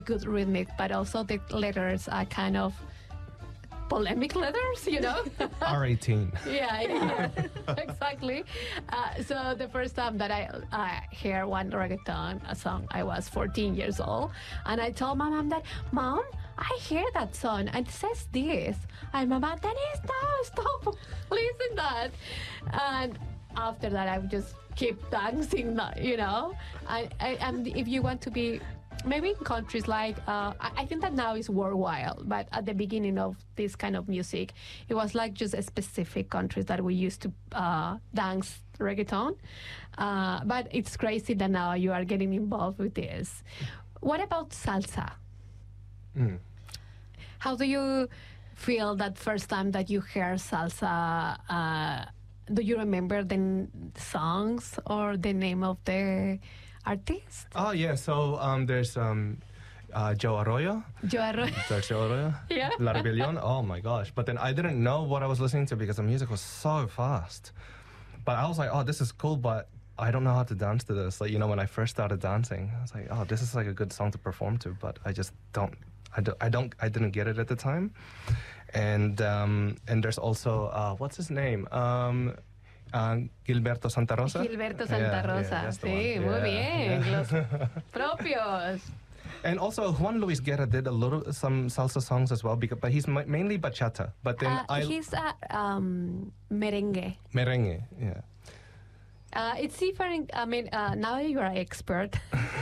good rhythmic, but also the letters are kind of polemic letters, you know? R18. Yeah, exactly. So the first time that I hear one reggaeton song, I was 14 years old, and I told my mom that, Mom, I hear that song and it says this. And my mom, Denise, no, stop, listen that. And after that, I would just keep dancing, you know? And if you want to be, maybe in countries like, I think that now is worldwide, but at the beginning of this kind of music, it was like just a specific countries that we used to dance reggaeton. But it's crazy that now you are getting involved with this. What about salsa? How do you feel that first time that you hear salsa? Do you remember the songs or the name of the artist? Oh, yeah. So there's Joe Arroyo. There's Joe Arroyo. Yeah. La Rebelión. Oh, my gosh. But then I didn't know what I was listening to because the music was so fast. But I was like, oh, this is cool, but I don't know how to dance to this. Like, you know, when I first started dancing, I was like, oh, this is like a good song to perform to, but I just I didn't get it at the time. And there's also, what's his name? Gilberto Santa Rosa. Gilberto Santa Rosa. Sí, muy bien. Los propios. And also Juan Luis Guerra did some salsa songs as well, but he's mainly bachata. But then he's merengue. Merengue, yeah. It's different. I mean, now you are an expert.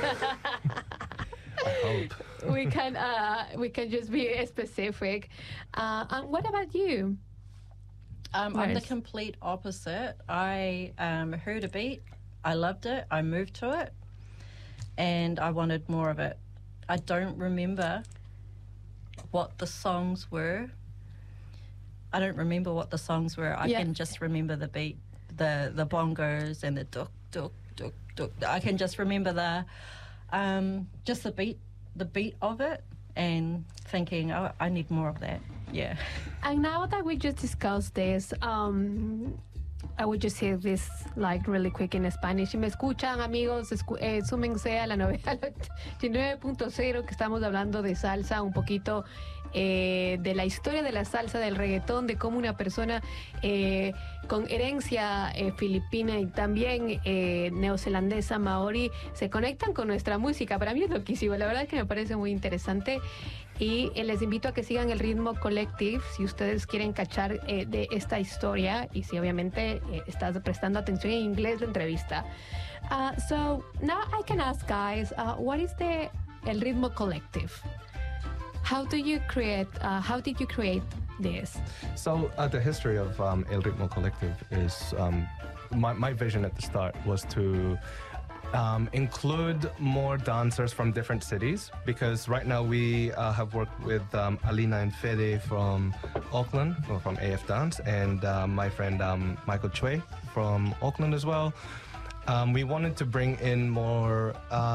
I hope we can just be specific. And what about you? I'm the complete opposite. I heard a beat, I loved it, I moved to it, and I wanted more of it. I don't remember what the songs were. I can just remember the beat, the bongos and the duk duk duk duk. I can just remember just the beat of it, and thinking, oh, I need more of that. Yeah. And now that we just discussed this, I would just say this like really quick in Spanish. Si me escuchan, amigos, súmense a la novela 89.0, que estamos hablando de salsa, un poquito de la historia de la salsa, del reggaetón, de cómo una persona con herencia filipina y también neozelandesa, maori, se conectan con nuestra música. Para mí es loquísimo, la verdad es que me parece muy interesante. Y les invito a que sigan el Ritmo Collective si ustedes quieren cachar de esta historia y si obviamente estás prestando atención en inglés la entrevista. So now I can ask guys, what is el Ritmo Collective? How did you create this? So the history of El Ritmo Collective is my vision at the start was to include more dancers from different cities, because right now we have worked with Alina and Fede from Auckland, or from AF Dance, and my friend Michael Chue from Auckland as well. We wanted to bring in more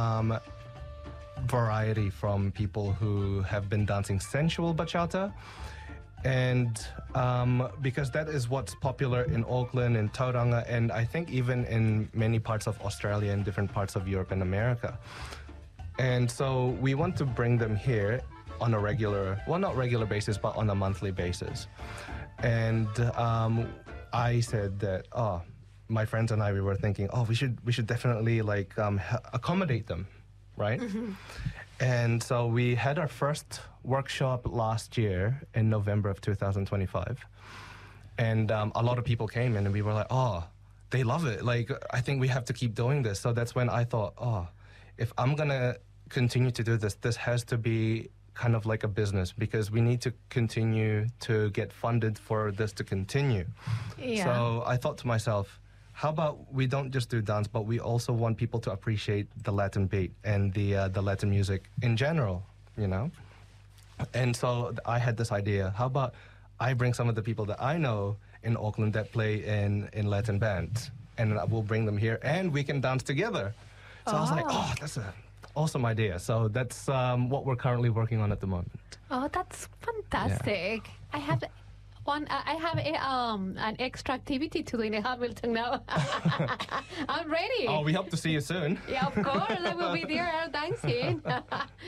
variety from people who have been dancing sensual bachata. And because that is what's popular in Auckland and Tauranga, and I think even in many parts of Australia and different parts of Europe and America. And so we want to bring them here on a regular, well, not regular basis, but on a monthly basis. And I said that, my friends and I, we were thinking, we should definitely like accommodate them, right? Mm-hmm. And so we had our first workshop last year in November of 2025. And a lot of people came in and we were like, they love it. Like, I think we have to keep doing this. So that's when I thought, if I'm going to continue to do this, this has to be kind of like a business, because we need to continue to get funded for this to continue. Yeah. So I thought to myself, how about we don't just do dance, but we also want people to appreciate the Latin beat and the Latin music in general, you know? And so I had this idea, how about I bring some of the people that I know in Auckland that play in Latin bands, and we'll bring them here and we can dance together. So I was like, that's an awesome idea. So that's what we're currently working on at the moment. Oh, that's fantastic. Yeah. I have an extra activity to do in Hamilton now. I'm ready. We hope to see you soon. Yeah, of course. I will be there dancing.